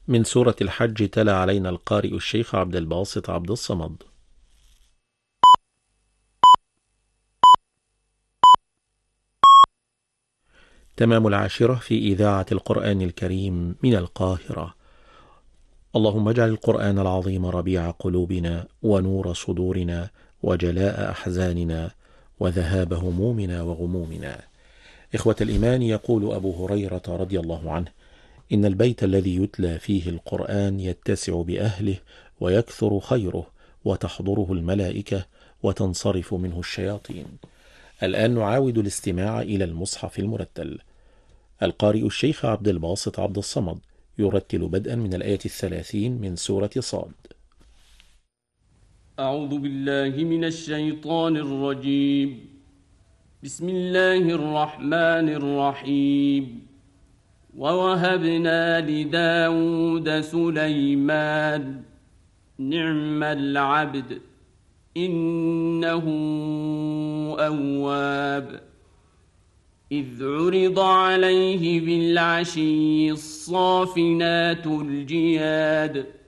من سورة الحج تلا علينا القارئ الشيخ عبد الباسط عبد الصمد. تمام العاشرة في إذاعة القرآن الكريم من القاهرة. اللهم اجعل القرآن العظيم ربيع قلوبنا ونور صدورنا وجلاء أحزاننا وذهاب همومنا وغمومنا. إخوة الإيمان، يقول أبو هريرة رضي الله عنه: إن البيت الذي يتلى فيه القرآن يتسع بأهله ويكثر خيره وتحضره الملائكة وتنصرف منه الشياطين. الآن نعاود الاستماع إلى المصحف المرتل. القارئ الشيخ عبد الباسط عبد الصمد يرتل بدءا من الآية 30 من سورة صاد. أعوذ بالله من الشيطان الرجيم. بسم الله الرحمن الرحيم. ووهبنا لداود سليمان نعم العبد إنه أواب. إذ عرض عليه بالعشي الصافنات الجياد